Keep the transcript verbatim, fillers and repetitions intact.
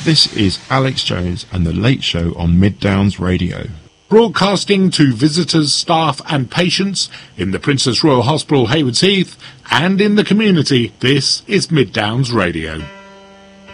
This is Alex Jones and The Late Show on Mid Downs Radio. Broadcasting to visitors, staff and patients in the Princess Royal Hospital, Haywards Heath, and in the community, this is Mid Downs Radio.